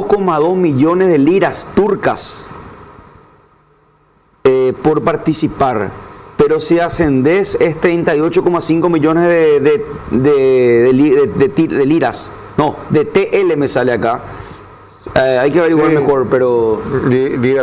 2,2 millones de liras turcas por participar. Pero si ascendés es 38,5 millones de liras. No, de TL me sale acá. Hay que averiguar mejor, pero... Lira